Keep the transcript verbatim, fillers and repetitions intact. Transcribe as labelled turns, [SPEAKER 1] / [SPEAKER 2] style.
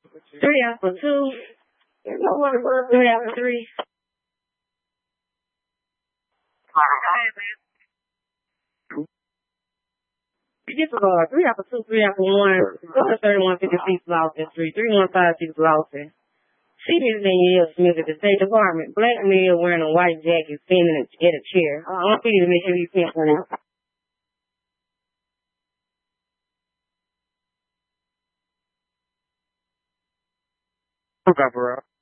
[SPEAKER 1] Three alpha two. Three alpha three. Get the bar. Three alpha two, three alpha one. Go to thirty-one fifty-six Lawson Street. Three one five six Lawson. See this Danielle Smith at the State Department. Black male wearing a white jacket standing at a chair. I want you to make sure you can't run out.
[SPEAKER 2] Okay, bro.